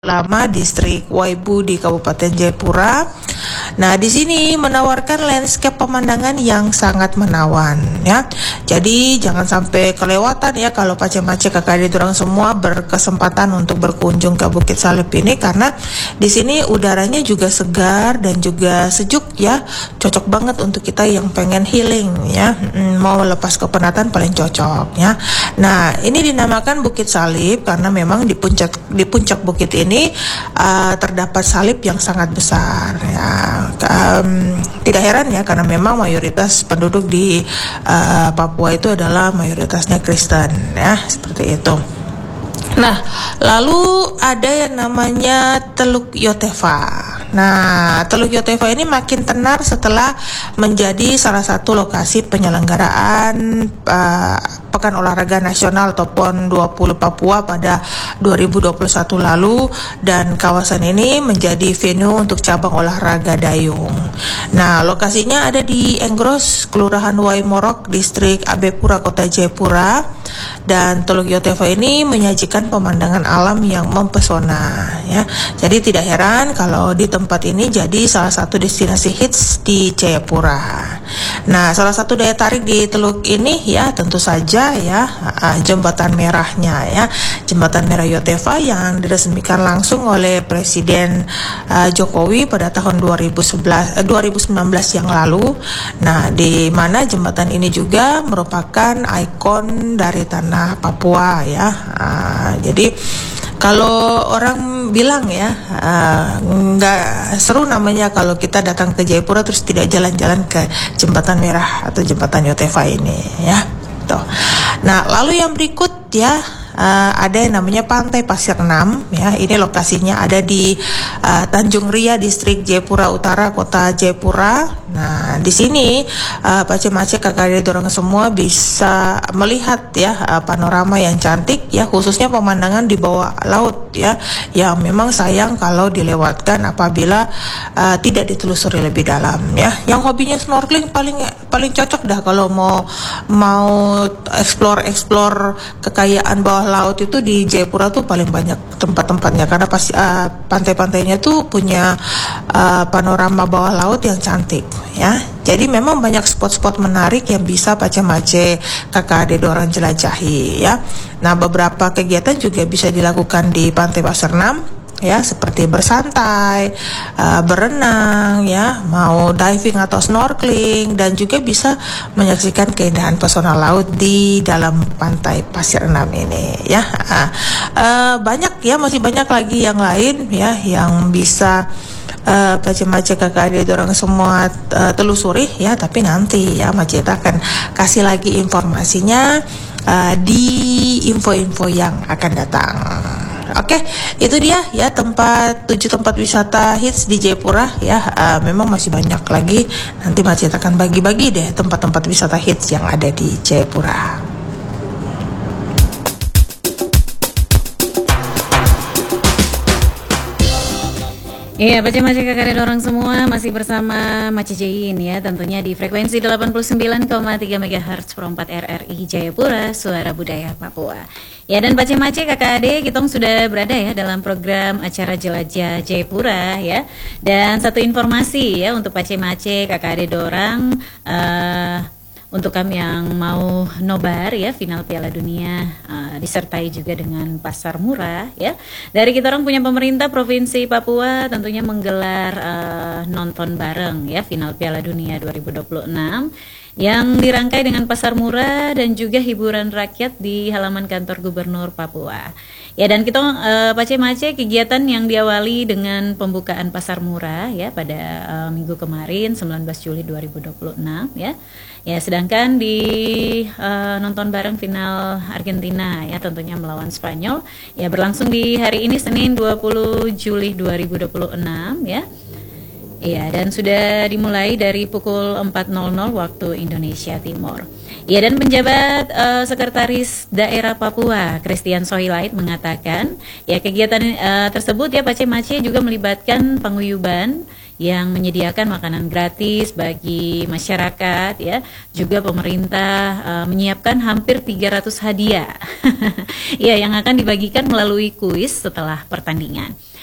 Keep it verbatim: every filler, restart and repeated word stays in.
Lama Distrik Waibu di Kabupaten Jayapura. Nah, di sini menawarkan landscape pemandangan yang sangat menawan ya. Jadi jangan sampai kelewatan ya kalau Pace-Mace K K D Dorang semua berkesempatan untuk berkunjung ke Bukit Salib ini, karena di sini udaranya juga segar dan juga sejuk ya. Cocok banget untuk kita yang pengen healing ya. Mau lepas kepenatan paling cocok ya. Nah, ini dinamakan Bukit Salib karena memang di puncak di puncak bukit ini ini uh, terdapat salib yang sangat besar ya. Um, tidak heran ya karena memang mayoritas penduduk di uh, Papua itu adalah mayoritasnya Kristen ya, seperti itu. Nah, lalu ada yang namanya Teluk Yotefa. Nah, Teluk Yotefa ini makin tenar setelah menjadi salah satu lokasi penyelenggaraan uh, Pekan Olahraga Nasional atau PON dua puluh Papua pada dua ribu dua puluh satu lalu, dan kawasan ini menjadi venue untuk cabang olahraga dayung. Nah, lokasinya ada di Enggros, Kelurahan Waimorok, Distrik Abepura, Kota Jayapura, dan Teluk Yotefa ini menyajikan pemandangan alam yang mempesona ya. Jadi tidak heran kalau di tempat ini jadi salah satu destinasi hits di Jayapura. Nah, salah satu daya tarik di teluk ini ya tentu saja ya uh, jembatan merahnya ya, jembatan merah Yotefa yang diresmikan langsung oleh Presiden uh, Jokowi pada tahun dua ribu sebelas, uh, dua ribu sembilan belas yang lalu. Nah, di mana jembatan ini juga merupakan ikon dari tanah Papua ya. Uh, jadi kalau orang bilang ya uh, nggak seru namanya kalau kita datang ke Jayapura terus tidak jalan-jalan ke jembatan merah atau jembatan Yotefa ini ya. Tuh. Nah, lalu yang berikut ya uh, ada yang namanya Pantai Pasir Enam ya. Ini lokasinya ada di uh, Tanjung Ria, Distrik Jayapura Utara, Kota Jayapura. Nah, di sini uh, Pace-Mace K K D Dorang semua bisa melihat ya uh, panorama yang cantik ya, khususnya pemandangan di bawah laut ya, yang memang sayang kalau dilewatkan apabila uh, tidak ditelusuri lebih dalam ya. Yang hobinya snorkeling paling paling cocok dah kalau mau mau explore-explore kekayaan bawah laut itu di Jayapura tuh paling banyak tempat-tempatnya, karena pas uh, pantai-pantainya tuh punya uh, panorama bawah laut yang cantik ya. Jadi memang banyak spot-spot menarik yang bisa Pace-Mace K K D Dorang jelajahi ya. Nah, beberapa kegiatan juga bisa dilakukan di Pantai Pasir Enam ya, seperti bersantai, uh, berenang ya, mau diving atau snorkeling, dan juga bisa menyaksikan keindahan pesona laut di dalam Pantai Pasir Enam ini ya. Uh, uh, banyak ya, masih banyak lagi yang lain ya yang bisa Uh, Pace-Mace K K D Dorang semua uh, telusuri ya, tapi nanti ya Maceta akan kasih lagi informasinya uh, di info-info yang akan datang. Oke, itu dia ya tempat tujuh tempat wisata hits di Jayapura ya. Uh, memang masih banyak lagi, nanti Maceta akan bagi-bagi deh tempat-tempat wisata hits yang ada di Jayapura. Iya, Pace-Mace K K D Dorang semua masih bersama Mace Jain ya, tentunya di frekuensi delapan puluh sembilan koma tiga megahertz per empat R R I Jayapura, Suara Budaya Papua. Ya, dan Pace-Mace K K D kita sudah berada ya dalam program acara Jelajah Jayapura ya. Dan satu informasi ya untuk Pace-Mace K K D Dorang, uh, untuk kami yang mau nobar ya final Piala Dunia, uh, disertai juga dengan pasar murah ya. Dari kita orang punya pemerintah Provinsi Papua tentunya menggelar uh, nonton bareng ya final Piala Dunia dua ribu dua puluh enam yang dirangkai dengan pasar murah dan juga hiburan rakyat di halaman kantor Gubernur Papua. Ya, dan kita uh, Pace-Mace kegiatan yang diawali dengan pembukaan pasar murah ya pada uh, minggu kemarin sembilan belas Juli dua ribu dua puluh enam ya. Ya, sedangkan di uh, nonton bareng final Argentina ya tentunya melawan Spanyol ya berlangsung di hari ini Senin dua puluh Juli dua ribu dua puluh enam ya. Iya, dan sudah dimulai dari pukul empat nol nol waktu Indonesia Timur. Ya, dan penjabat uh, Sekretaris Daerah Papua, Christian Sohilait, mengatakan, ya kegiatan uh, tersebut ya Pace Mace juga melibatkan paguyuban yang menyediakan makanan gratis bagi masyarakat, ya. Juga pemerintah uh, menyiapkan hampir tiga ratus hadiah. Ya, yang akan dibagikan melalui kuis setelah pertandingan.